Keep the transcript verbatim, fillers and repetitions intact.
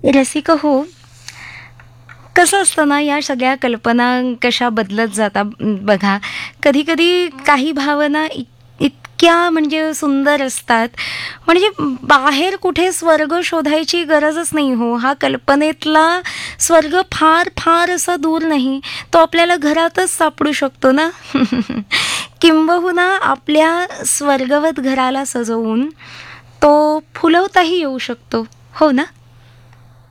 रसिक हो. कसं असतं ना, या सगळ्या कल्पना कशा बदलत जातात बघा. कधी-कधी काही भावना इ इतक्या म्हणजे सुंदर असतात, म्हणजे बाहेर कुठे स्वर्ग शोधायची गरजच नाही हो. हा कल्पनेतला स्वर्ग फार फार असा दूर नाही, तो आपल्याला घरातच सापडू शकतो ना. किंबहुना आपल्या स्वर्गवत घराला सजवून तो फुलवताही येऊ शकतो, हो ना?